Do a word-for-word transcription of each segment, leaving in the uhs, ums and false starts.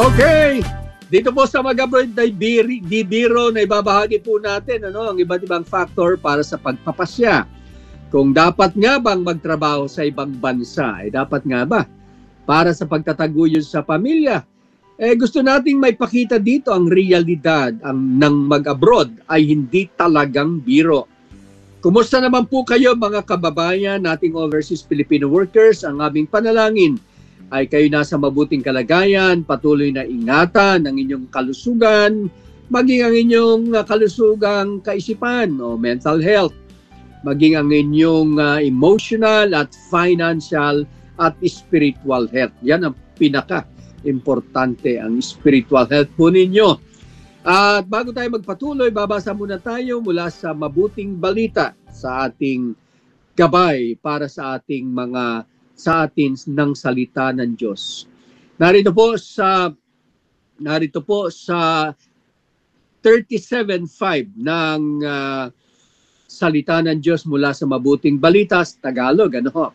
Okay, dito po sa Magabroad di Biro na ibabahagi po natin ano, ang iba't ibang factor para sa pagpapasya. Kung dapat nga bang magtrabaho sa ibang bansa, eh dapat nga ba? Para sa pagtataguyod sa pamilya, eh gusto nating may pakita dito ang realidad ang, ng mag-abroad ay hindi talagang biro. Kumusta naman po kayo mga kababayan, nating overseas Filipino workers? Ang aming panalangin ay kayo nasa mabuting kalagayan, patuloy na ingatan ang inyong kalusugan, maging ang inyong kalusugang kaisipan o mental health, maging ang inyong uh, emotional at financial at spiritual health. Yan ang pinaka-importante, ang spiritual health po ninyo. At bago tayo magpatuloy, babasa muna tayo mula sa mabuting balita sa ating gabay para sa ating mga sa atin ng salita ng Diyos. Narito po sa narito po sa thirty-seven five ng uh, salita ng Diyos mula sa mabuting balita sa Tagalog, ano?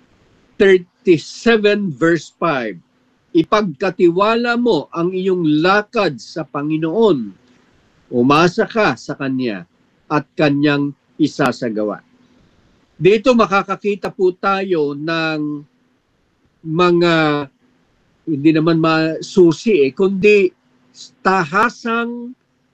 thirty-seven verse five. Ipagkatiwala mo ang iyong lakad sa Panginoon. Umasa ka sa Kanya at Kanyang isasagawa. Dito makakakita po tayo ng mga hindi naman masusi eh, kundi tahasang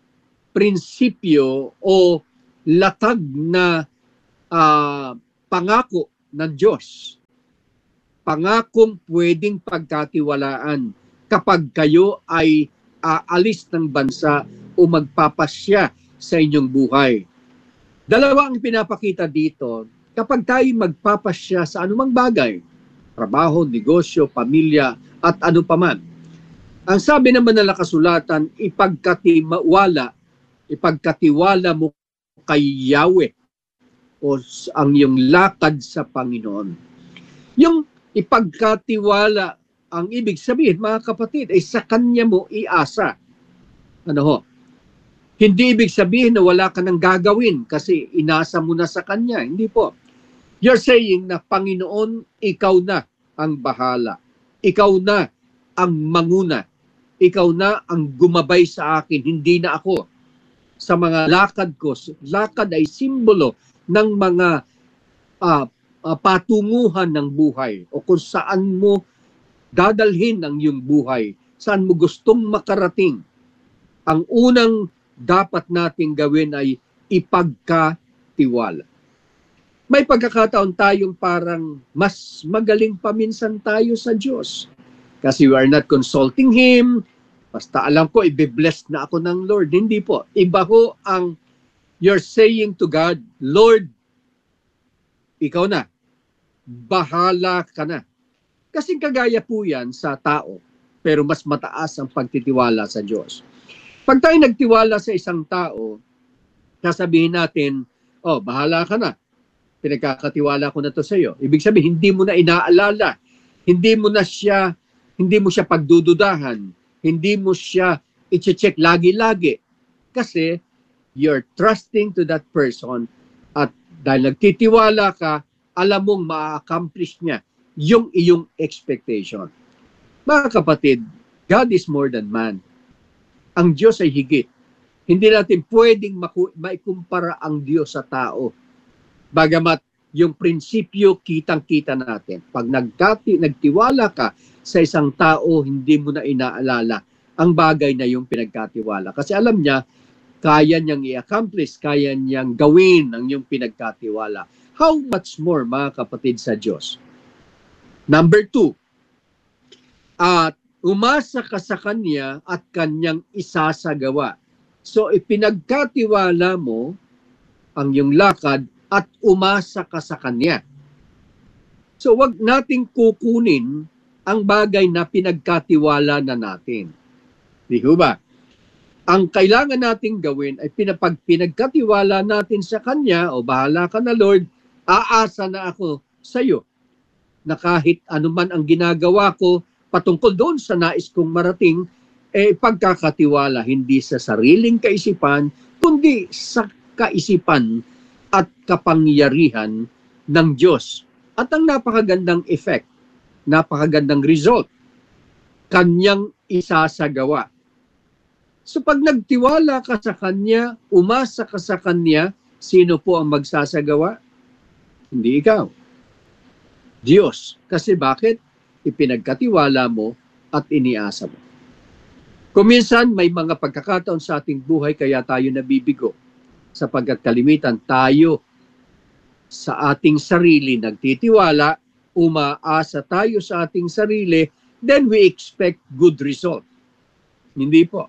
prinsipyo o latag na uh, pangako ng Diyos. Pangakong pwedeng pagkatiwalaan kapag kayo ay aalis ng bansa o magpapasya sa inyong buhay. Dalawa ang pinapakita dito. Kapag tayo magpapasya sa anumang bagay, trabaho, negosyo, pamilya, at ano paman, ang sabi naman ng kasulatan, ipagkatiwala, ipagkatiwala mo kay Yahweh o ang iyong lakad sa Panginoon. Yung ipagkatiwala, ang ibig sabihin, mga kapatid, ay sa Kanya mo iasa. Ano ho? Hindi ibig sabihin na wala ka nang gagawin kasi inasa mo na sa Kanya. Hindi po. You're saying na Panginoon, ikaw na ang bahala. Ikaw na ang manguna. Ikaw na ang gumabay sa akin, hindi na ako. Sa mga lakad ko, lakad ay simbolo ng mga uh, uh, patunguhan ng buhay o kung saan mo dadalhin ang iyong buhay, saan mo gustong makarating. Ang unang dapat nating gawin ay ipagkatiwala. May pagkakataon tayong parang mas magaling paminsan tayo sa Diyos. Kasi we are not consulting Him. Basta alam ko, i-bless na ako ng Lord. Hindi po. Iba ho ang you're saying to God, Lord, ikaw na. Bahala ka na. Kasi kagaya po yan sa tao. Pero mas mataas ang pagtitiwala sa Diyos. Pag tayo nagtiwala sa isang tao, sasabihin natin, oh, bahala ka na. Pinagkakatiwala ko na to sa iyo. Ibig sabihin, hindi mo na inaalala. Hindi mo na siya, hindi mo siya pagdududahan. Hindi mo siya i-check lagi-lagi. Kasi you're trusting to that person at dahil nagtitiwala ka, alam mong ma-accomplish niya yung iyong expectation. Mga kapatid, God is more than man. Ang Diyos ay higit. Hindi natin pwedeng maikumpara ang Diyos sa tao. Bagamat yung prinsipyo kitang-kita natin. Pag nagkati, nagtiwala ka sa isang tao, hindi mo na inaalala ang bagay na yung pinagkatiwala. Kasi alam niya, kaya niyang i-accomplish, kaya niyang gawin ang yung pinagkatiwala. How much more, mga kapatid, sa Diyos? Number two, at umasa ka sa Kanya at Kanyang isasagawa. So, ipinagkatiwala mo ang yung lakad at umasa ka sa Kanya. So, wag nating kukunin ang bagay na pinagkatiwala na natin. Di ba? Ang kailangan nating gawin ay pinapag pinagkatiwala natin sa Kanya, o bahala ka na Lord, aasa na ako sa iyo na kahit anuman ang ginagawa ko patungkol doon sa nais kong marating, eh pagkakatiwala hindi sa sariling kaisipan, kundi sa kaisipan at kapangyarihan ng Diyos. At ang napakagandang effect, napakagandang result, Kanyang isasagawa. So pag nagtiwala ka sa Kanya, umasa ka sa Kanya, sino po ang magsasagawa? Hindi ikaw. Diyos. Kasi bakit? Ipinagkatiwala mo at iniasa mo. Kuminsan may mga pagkakataon sa ating buhay kaya tayo nabibigo. Sapagkat kalimitan tayo sa ating sarili nagtitiwala, umaasa tayo sa ating sarili, then we expect good result. Hindi po.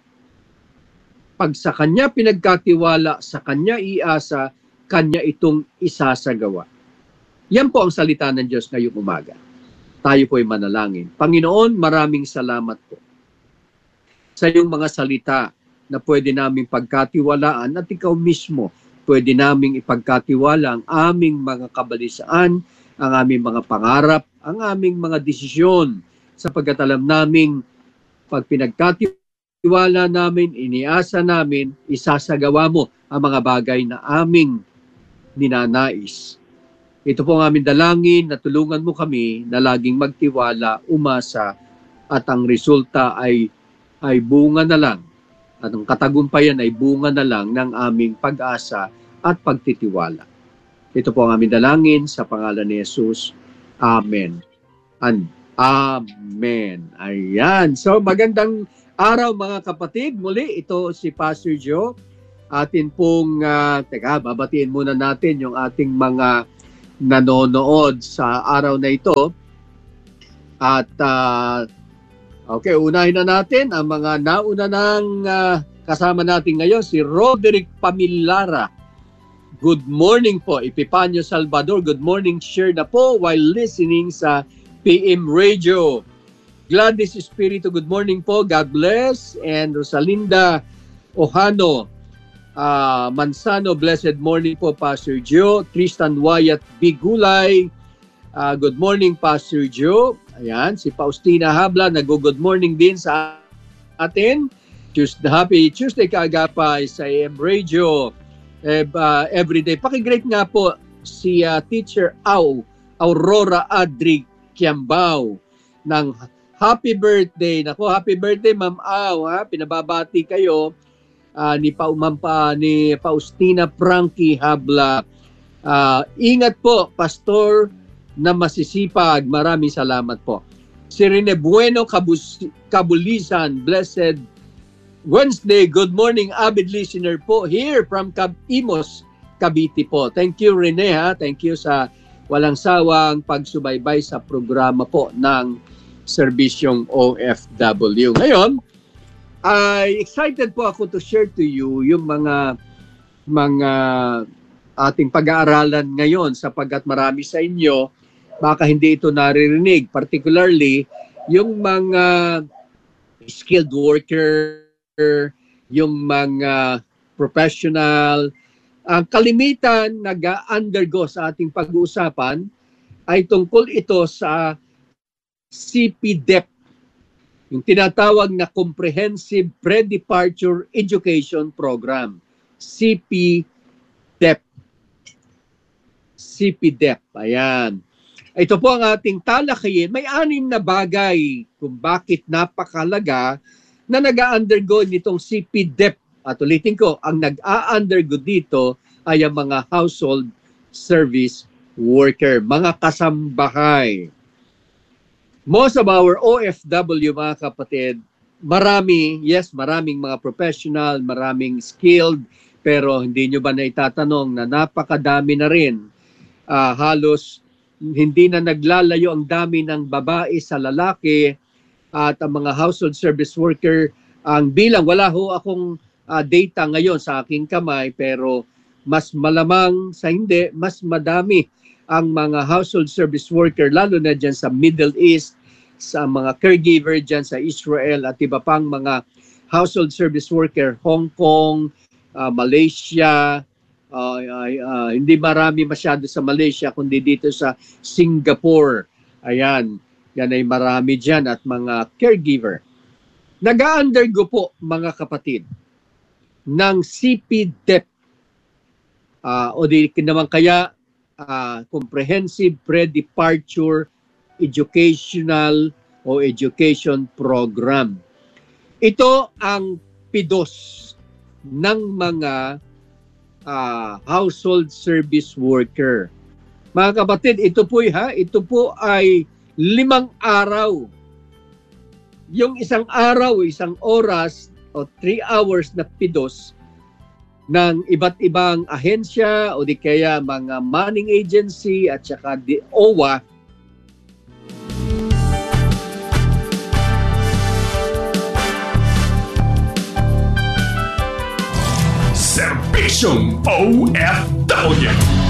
Pag sa Kanya pinagkatiwala, sa Kanya iasa, Kanya itong isasagawa. Yan po ang salita ng Diyos ngayong umaga. Tayo po'y manalangin. Panginoon, maraming salamat po sa iyong mga salita na pwede naming pagkatiwalaan at ikaw mismo pwede naming ipagkatiwala ang aming mga kabalisaan, ang aming mga pangarap, ang aming mga desisyon sapagkat alam naming pag pinagkatiwala namin, iniasa namin, isasagawa mo ang mga bagay na aming ninanais. Ito po ang aming dalangin na tulungan mo kami na laging magtiwala, umasa at ang resulta ay ay bunga na lang at ang katagumpayan ay bunga na lang ng aming pag-asa at pagtitiwala. Ito po ang aming dalangin sa pangalan ni Jesus. Amen. And Amen. Ayan. So magandang araw mga kapatid. Muli ito si Pastor Joe. Atin pong, uh, teka, babatiin muna natin yung ating mga nanonood sa araw na ito. At uh, okay, unahin na natin ang mga nauna ng uh, kasama natin ngayon, si Roderick Pamilara. Good morning po, Epipanyo Salvador. Good morning, share na po while listening sa P M Radio. Gladys Espiritu, good morning po. God bless. And Rosalinda Ohano uh, Mansano, blessed morning po, Pastor Joe. Tristan Wyatt Bigulay, uh, good morning, Pastor Joe. Ayan, si Faustina Habla, nag-good morning din sa atin. Tuesday, happy Tuesday kaagapay sa A M Radio eh, uh, everyday. Pakigreet nga po si uh, Teacher Au, Aurora Adri Kiambao ng happy birthday. Nako, happy birthday Ma'am Au, ha? Pinababati kayo uh, ni, pa, Mampa, ni Faustina Frankie Habla. Uh, ingat po, Pastor na masisipag. Maraming salamat po. Si Rene Bueno Kabus Kabulisan, blessed Wednesday. Good morning, avid listener po here from Imos, Cavite po. Thank you, Rene, ha. Thank you sa walang sawang pagsubaybay sa programa po ng Serbisyong O F W. Ngayon, ay excited po ako to share to you yung mga mga ating pag-aaralan ngayon sapagkat marami sa inyo baka hindi ito naririnig, particularly yung mga skilled worker, yung mga professional. Ang kalimitan nag-undergo sa ating pag-uusapan ay tungkol ito sa C P D E P, yung tinatawag na Comprehensive Pre-Departure Education Program, C P D E P. C P D E P, ayan. Ito po ang ating talakayin. May anim na bagay kung bakit napakalaga na nag-a-undergo nitong C P D E P. At ulitin ko, ang nag-a-undergo dito ay ang mga household service worker, mga kasambahay. Most of our O F W, mga kapatid, marami, yes, maraming mga professional, maraming skilled, pero hindi nyo ba na itatanong na napakadami na rin, uh, halos hindi na naglalayo ang dami ng babae sa lalaki at ang mga household service worker, ang bilang, wala ho akong uh, data ngayon sa aking kamay, pero mas malamang sa hindi, mas madami ang mga household service worker, lalo na dyan sa Middle East, sa mga caregiver dyan sa Israel at iba pang mga household service worker, Hong Kong, uh, Malaysia, uh, uh, uh, hindi marami masyado sa Malaysia, kundi dito sa Singapore. Ayan, yan ay marami dyan at mga caregiver. Nag-a-undergo po, mga kapatid, ng C P D E P uh, o di naman kaya uh, Comprehensive Pre-Departure Educational o Education Program. Ito ang pidos ng mga uh, household service worker. Mga kapatid, ito po ha, ito po ay limang araw. Yung isang araw, isang oras o three hours na pidos ng iba't ibang ahensya o di kaya mga manning agency at saka di O W A. Serbisyong O F W.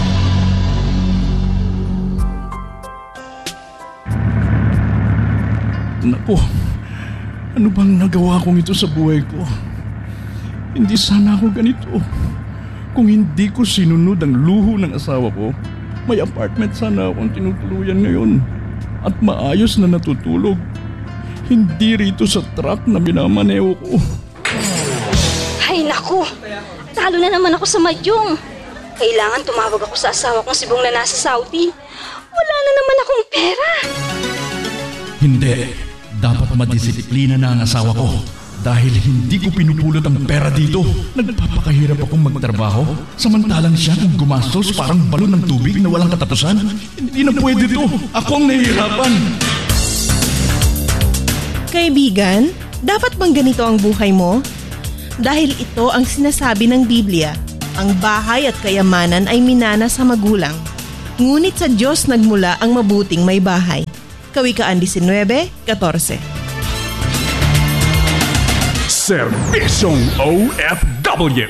Naku, ano bang nagawa kong ito sa buhay ko? Hindi sana ako ganito. Kung hindi ko sinunod ang luho ng asawa ko, may apartment sana akong tinutuluyan ngayon at maayos na natutulog. Hindi rito sa truck na minamaneo ko. Ay naku, talo na naman ako sa madyong. Kailangan tumawag ako sa asawa kong si Bong na nasa Saudi. Wala na naman akong pera. Hindi. Dapat madisiplina na ang asawa ko. Dahil hindi ko pinupulot ang pera dito. Nagpapakahirap akong magtrabaho. Samantalang siya kung gumastos parang balon ng tubig na walang katapusan. Hindi na pwede to. Ako ang nahihirapan. Kaibigan, dapat bang ganito ang buhay mo? Dahil ito ang sinasabi ng Biblia. Ang bahay at kayamanan ay minana sa magulang. Ngunit sa Diyos nagmula ang mabuting may bahay. Kawikaan nineteen fourteen. Serbisyong O F W.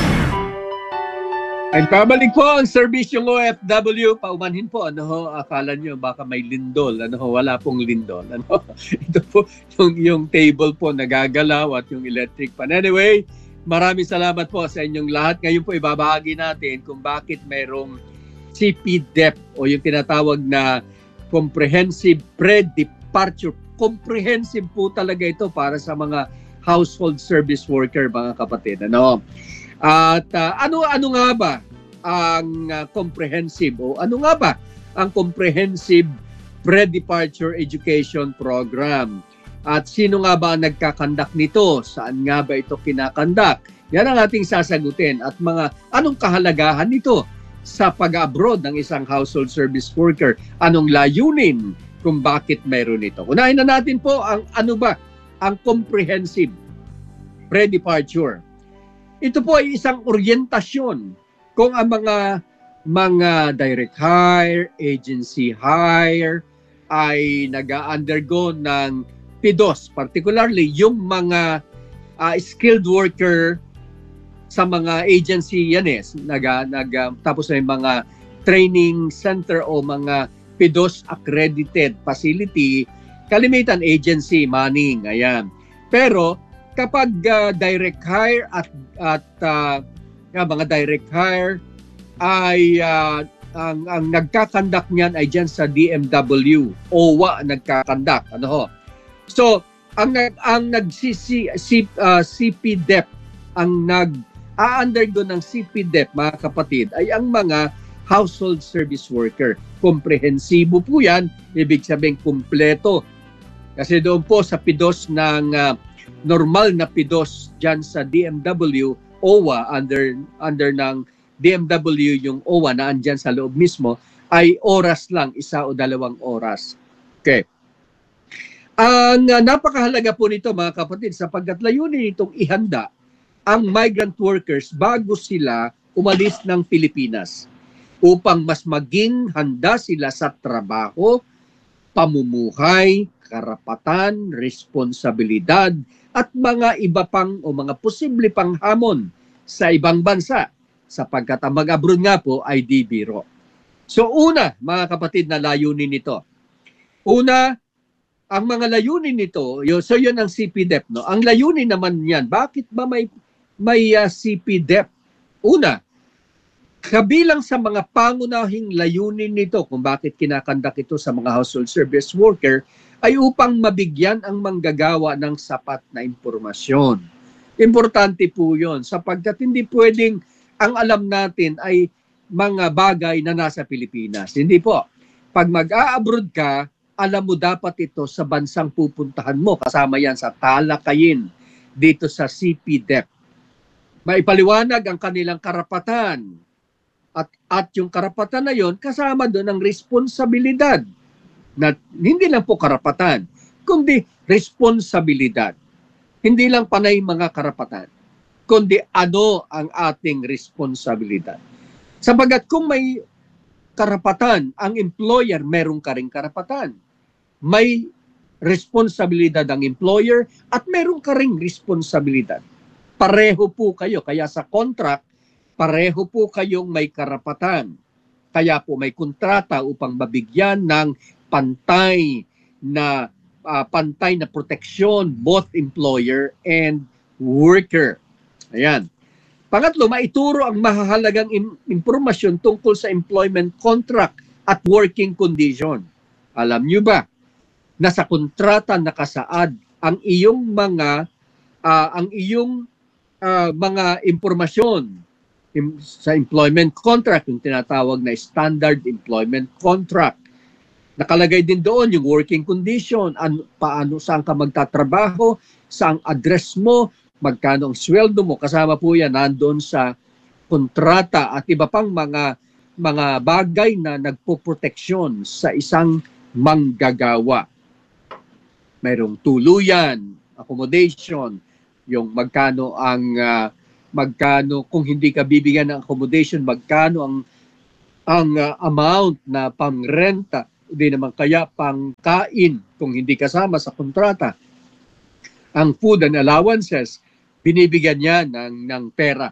Ay pabalik po ang serbisyong O F W. Paumanhin po, ano ho, akala nyo baka may lindol. Ano ho, wala pong lindol. Ano, ito po yung, yung table po nagagalaw at yung electric pan. Anyway, maraming salamat po sa inyong lahat. Ngayon po ibabahagi natin kung bakit mayroong C P D E P o yung tinatawag na Comprehensive Pre-Departure. Comprehensive po talaga ito para sa mga household service worker, mga kapatid. Ano? At uh, ano ano nga ba ang uh, comprehensive o ano nga ba ang Comprehensive Pre-Departure Education Program? At sino nga ba ang nagkakandak nito? Saan nga ba ito kinakandak? Yan ang ating sasagutin. At mga anong kahalagahan nito sa pag-abroad ng isang household service worker? Anong layunin kung bakit mayroon ito? Unahin na natin po ang ano ba ang comprehensive pre-departure. Ito po ay isang orientasyon kung ang mga mga direct hire, agency hire ay nag-undergo ng P D O S, particularly yung mga uh, skilled worker sa mga agency yan eh, nag, nag, uh, tapos may mga training center o mga P D O S accredited facility, kalimitan agency, manning, ayan. Pero kapag uh, direct hire at, at uh, mga direct hire ay uh, ang, ang nagkakandak niyan ay dyan sa D M W, O W A nagkakandak. Ano ho? So, ang, ang nag-C P D E P, ang nag a-undergo ng C P D E P, mga kapatid, ay ang mga household service worker. Komprehensibo po yan, ibig sabihin kumpleto. Kasi doon po sa P D O S ng uh, normal na P D O S dyan sa D M W, O W A, under, under ng D M W yung O W A na andyan sa loob mismo, ay oras lang, isa o dalawang oras. Okay. Ang uh, napakahalaga po nito, mga kapatid, sapagkat layunin itong ihanda ang migrant workers bago sila umalis ng Pilipinas upang mas maging handa sila sa trabaho, pamumuhay, karapatan, responsibilidad at mga iba pang o mga posible pang hamon sa ibang bansa sapagkat ang mag-abroad nga po ay di biro. So una, mga kapatid, na layunin nito. Una, ang mga layunin nito, yun, so yun ang C P D E P. No? Ang layunin naman yan, bakit ba may may uh, C P D E P? Una, kabilang sa mga pangunahing layunin nito kung bakit kinakandak ito sa mga household service worker ay upang mabigyan ang manggagawa ng sapat na impormasyon. Importante po yun sapagkat hindi pwedeng ang alam natin ay mga bagay na nasa Pilipinas. Hindi po. Pag mag-a-abroad ka, alam mo dapat ito sa bansang pupuntahan mo. Kasama yan sa talakayin dito sa C P D E P. Maipaliwanag ang kanilang karapatan. At, at yung karapatan na yon kasama doon ang responsibilidad. Na, hindi lang po karapatan, kundi responsibilidad. Hindi lang panay mga karapatan, kundi ano ang ating responsibilidad. Sabagat kung may karapatan, ang employer, meron ka ring karapatan. May responsibilidad ang employer at meron ka ring responsibilidad. Pareho po kayo. Kaya sa contract, pareho po kayong may karapatan. Kaya po may kontrata upang mabigyan ng pantay na uh, pantay na proteksyon both employer and worker. Ayan. Pangatlo, maituro ang mahahalagang im- impormasyon tungkol sa employment contract at working condition. Alam niyo ba na sa kontrata nakasaad ang iyong mga uh, ang iyong uh, mga impormasyon sa employment contract, yung tinatawag na standard employment contract. Nakalagay din doon yung working condition, ano, paano, saan ka magtatrabaho, saan address mo, magkano ang sweldo mo, kasama po yan nandoon sa kontrata at iba pang mga mga bagay na nagpoproteksyon sa isang manggagawa. Mayroong tuluyan, accommodation, yung magkano ang uh, magkano kung hindi ka bibigyan ng accommodation, magkano ang ang uh, amount na pangrenta, hindi naman kaya pangkain kung hindi kasama sa kontrata. Ang food and allowances, binibigyan niya ng, ng pera.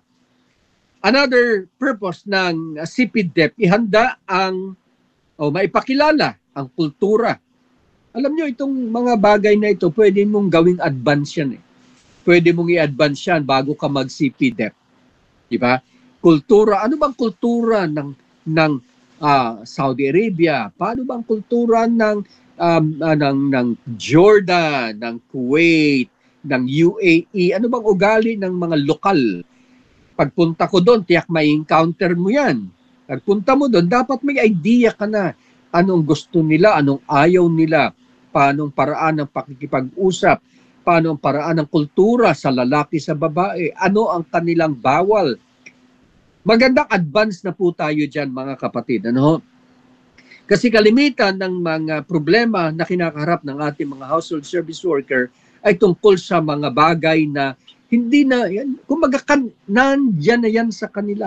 Another purpose ng C P D E P, ihanda ang, o maipakilala ang kultura. Alam niyo, itong mga bagay na ito, pwede mong gawing advance yan eh. Pwede mong i-advance yan bago ka mag-C P D E P. Diba? Kultura, ano bang kultura ng, ng uh, Saudi Arabia? Paano bang kultura ng, um, uh, ng, ng Jordan, ng Kuwait, ng U A E? Ano bang ugali ng mga lokal? Pagpunta ko doon, tiyak may encounter mo yan. Pagpunta mo doon, dapat may idea ka na anong gusto nila, anong ayaw nila, paanong paraan ng pakikipag-usap, paano ang paraan ng kultura sa lalaki sa babae, ano ang kanilang bawal. Magandang advance na po tayo dyan, mga kapatid. Ano? Kasi kalimitan ng mga problema na kinakaharap ng ating mga household service worker ay tungkol sa mga bagay na hindi na, yan, kumbaga kan, nandyan na yan sa kanila.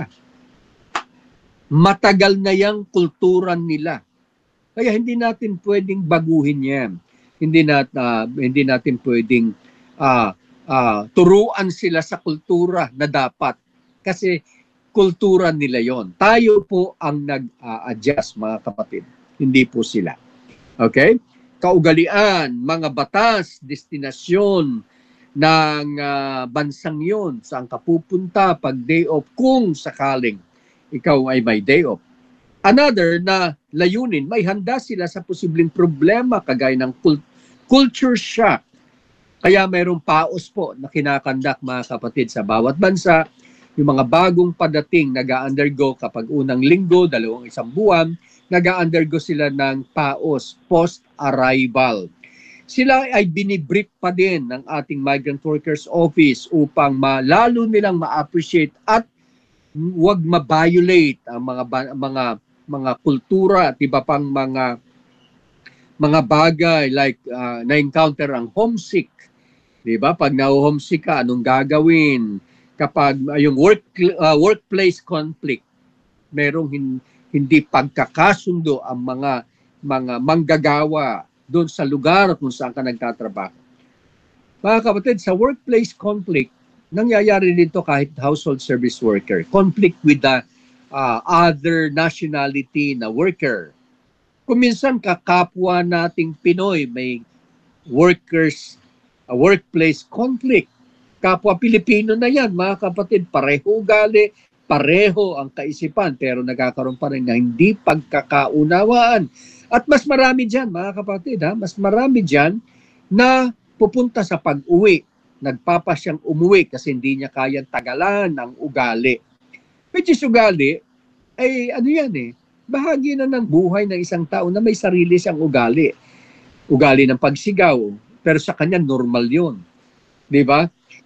Matagal na yung kultura nila. Kaya hindi natin pwedeng baguhin yan. Hindi nat uh, hindi natin pwedeng uh, uh, turuan sila sa kultura na dapat kasi kultura nila yon. Tayo po ang nag-adjust, mga kapatid, hindi po sila. Okay? Kaugalian, mga batas, destinasyon ng uh, bansang yon, saan ka pupunta pag day off kung sakaling ikaw ay may day off. Another na layunin, may handa sila sa posibleng problema kagaya ng cult- culture shock. Kaya mayroong paos po na kinakandak, mga kapatid, sa bawat bansa. Yung mga bagong padating nag-undergo kapag unang linggo, dalawang isang buwan, nag-undergo sila ng paos, post-arrival. Sila ay binibrief pa din ng ating Migrant Workers Office upang malalo nilang ma-appreciate at huwag ma-violate ang mga mga mga kultura at iba pang mga mga bagay like uh, na-encounter ang homesick. 'Di ba? Pag na-homesick ka, anong gagawin? Kapag uh, yung work uh, workplace conflict, merong hin- hindi pagkakasundo ang mga mga manggagawa doon sa lugar kung saan ka nagtatrabaho. Mga kapatid, sa workplace conflict, nangyayari dito kahit household service worker. Conflict with the uh, other nationality na worker. Kung minsan kakapwa nating Pinoy, may workers, uh, workplace conflict. Kapwa Pilipino na yan, mga kapatid, pareho ugali, pareho ang kaisipan, pero nagkakaroon pa rin na hindi pagkakaunawaan. At mas marami dyan, mga kapatid, ha? mas marami dyan na pupunta sa pag-uwi. Nagpapasyang umuwi kasi hindi niya kayang tagalan ng ugali. Which is ugali, ay ano yan eh, bahagi na ng buhay ng isang tao na may sarili siyang ugali. Ugali ng pagsigaw, pero sa kanya normal yun. Di ba?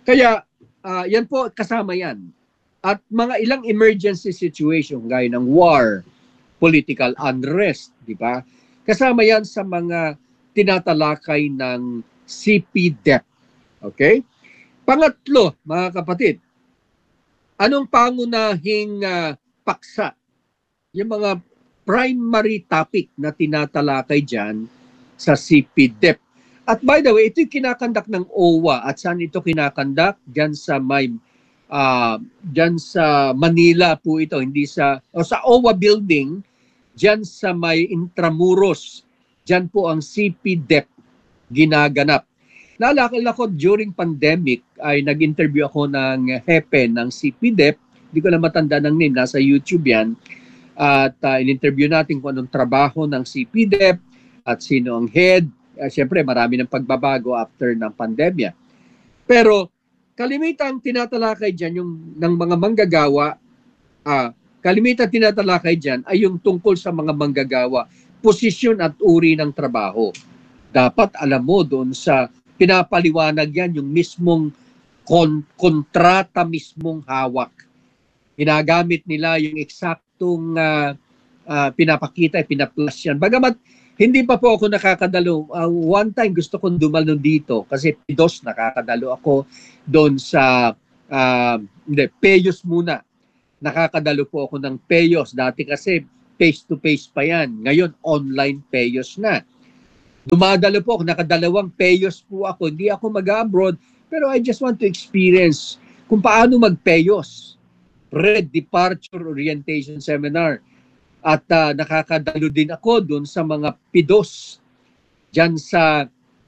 Kaya uh, yan po kasama yan. At mga ilang emergency situation gaya ng war, political unrest, di ba? Kasama yan sa mga tinatalakay ng C P D E P. Okay? Pangatlo, mga kapatid, anong pangunahing uh, paksa? Yung mga primary topic na tinatalakay dyan sa C P D E P. At by the way, ito yung kinakandak ng O W A. At saan ito kinakandak? Dyan sa may Uh, dyan sa Manila po ito, hindi sa, o sa O W A building, dyan sa may Intramuros, dyan po ang C P D E P ginaganap. Naalala ko during pandemic ay nag-interview ako ng hepe ng C P D E P, hindi ko na matanda ng name, nasa YouTube yan, at uh, in-interview natin kung anong trabaho ng C P D E P at sino ang head. Uh, Siyempre marami ng pagbabago after ng pandemya. Pero kalimitan tinatalakay dyan yung ng mga manggagawa, ah, kalimitan tinatalakay dyan ay yung tungkol sa mga manggagawa, posisyon at uri ng trabaho. Dapat alam mo doon sa pinapaliwanag yan yung mismong kon- kontrata mismong hawak. Ginagamit nila yung eksaktong uh, uh, pinapakita, pinaplus yan. Bagamat hindi pa po ako nakakadalo. Uh, one time gusto kong dumalo dito kasi dos nakakadalo ako doon sa uh, hindi, Peyos muna. Nakakadalo po ako ng Peyos. Dati kasi face-to-face pa yan. Ngayon online Peyos na. Dumadalo po ako, nakadalawang Peyos po ako. Hindi ako mag-abroad pero I just want to experience kung paano mag-Peyos. Pre-departure orientation seminar. At uh, nakakadalo din ako doon sa mga P D O S diyan sa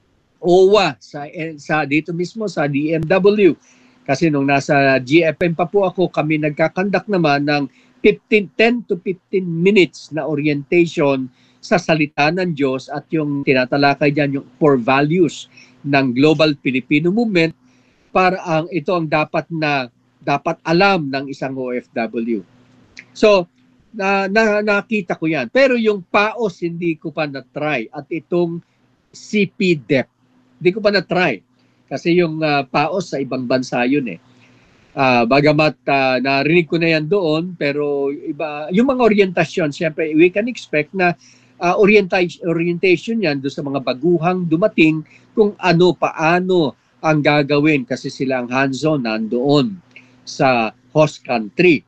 O W A, sa, sa dito mismo sa D M W. Kasi nung nasa G F M pa po ako, kami nagkakandak naman ng fifteen, ten to fifteen minutes na orientation sa salita ng Diyos at yung tinatalakay diyan yung core values ng Global Filipino Movement para ang ito ang dapat na dapat alam ng isang O F W. So, Na, na nakita ko yan. Pero yung P A O S hindi ko pa na-try. At itong C P D E P, hindi ko pa na-try. Kasi yung uh, P A O S sa ibang bansa yun eh. Uh, bagamat uh, narinig ko na yan doon, pero iba, yung mga orientasyon, siyempre we can expect na uh, orientation, orientation yan doon sa mga baguhang dumating kung ano, paano ang gagawin kasi sila ang hands-on nandoon sa host country.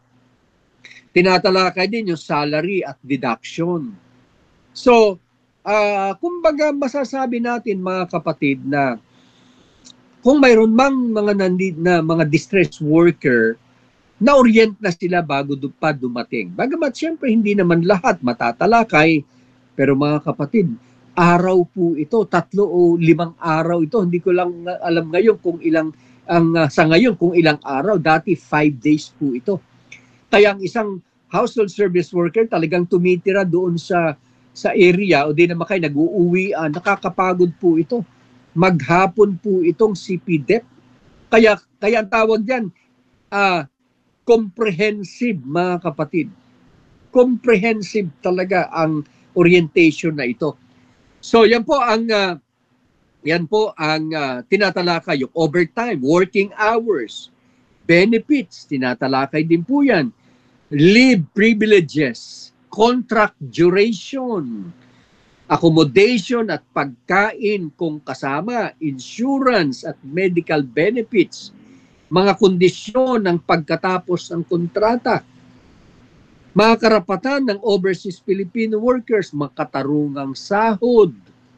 Tinatalakay din yung salary at deduction. So, uh, kumbaga masasabi natin mga kapatid na kung mayroon mang mga nandid na mga distressed worker, na-orient na sila bago pa dumating. Bagamat siyempre hindi naman lahat matatalakay, pero mga kapatid, araw po ito, tatlo o limang araw ito. Hindi ko lang alam ngayon kung ilang, ang, uh, sa ngayon kung ilang araw, dati five days po ito. Kaya ang isang household service worker talagang tumitira doon sa sa area o di naman kayo nag-uuwi, uh, nakakapagod po ito. Maghapon po itong C P D E P. Kaya, kaya ang tawag dyan, uh, comprehensive mga kapatid. Comprehensive talaga ang orientation na ito. So yan po ang uh, yan po ang uh, tinatalakay, yung overtime, working hours, benefits, tinatalakay din po yan. Leave privileges, contract duration, accommodation at pagkain kung kasama, insurance at medical benefits, mga kondisyon ng pagkatapos ng kontrata, mga karapatan ng overseas Filipino workers, makatarungang sahod.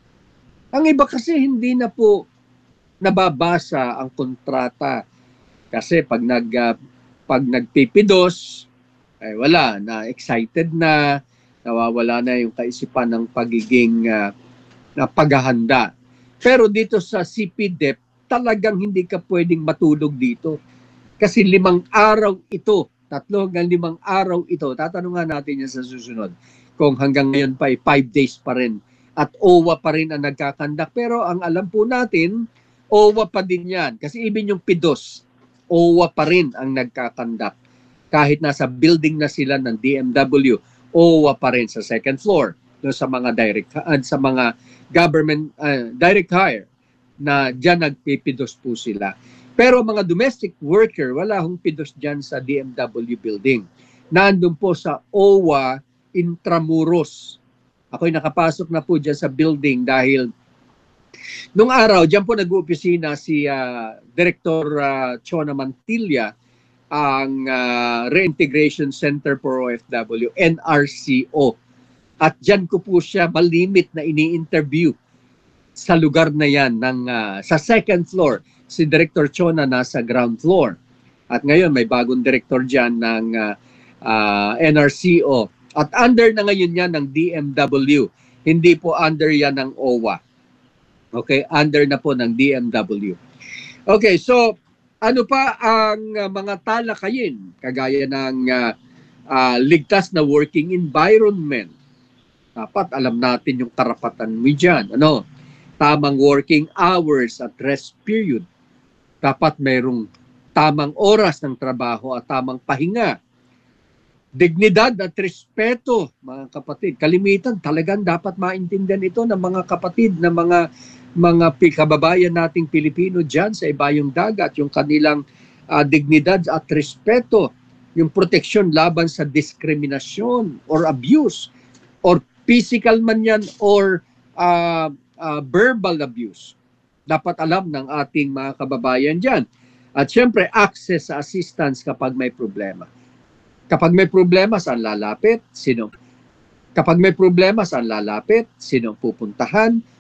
Ang iba kasi hindi na po nababasa ang kontrata kasi pag nag uh, pag nagpipidos ay wala na, excited na, nawawala na yung kaisipan ng pagiging uh, na paghahanda. Pero dito sa C P D E P, talagang hindi ka pwedeng matulog dito. Kasi limang araw ito, tatlo hanggang limang araw ito, tatanungan natin yan sa susunod. Kung hanggang ngayon pa ay five days pa rin at O W A pa rin ang nagkakandak. Pero ang alam po natin, O W A pa din yan. Kasi even yung P D O S, O W A pa rin ang nagkakandak. Kahit nasa building na sila ng D M W, O W A pa rin sa second floor no, sa mga direct uh, sa mga government uh, direct hire na diyan nagpipidos po sila. Pero mga domestic worker, wala hong P D O S dyan sa D M W building. Nandun po sa O W A Intramuros. Ako'y nakapasok na po dyan sa building dahil nung araw, dyan po nag-uopisina si uh, Director uh, Chona Mantilla, ang uh, Reintegration Center for O F W, N R C O. At dyan ko po siya malimit na ini-interview sa lugar na yan ng, uh, sa second floor. Si Director Chona nasa ground floor. At ngayon may bagong director dyan ng uh, uh, N R C O. At under na ngayon yan ng D M W. Hindi po under yan ng O W A. Okay, under na po ng D M W. Okay, so ano pa ang uh, mga talakayin kagaya ng uh, uh, ligtas na working environment? Dapat alam natin yung karapatan mo dyan. Ano? Tamang working hours at rest period. Dapat mayroong tamang oras ng trabaho at tamang pahinga. Dignidad at respeto, mga kapatid. Kalimitan, talagang dapat maintindihan ito ng mga kapatid, ng mga mga kababayan nating Pilipino dyan sa ibayong dagat, yung kanilang uh, dignidad at respeto, yung proteksyon laban sa diskriminasyon or abuse, or physical man yan or uh, uh, verbal abuse. Dapat alam ng ating mga kababayan dyan. At syempre, access sa assistance kapag may problema. Kapag may problema, saan lalapit? Sino? Kapag may problema, saan lalapit? Sino pupuntahan?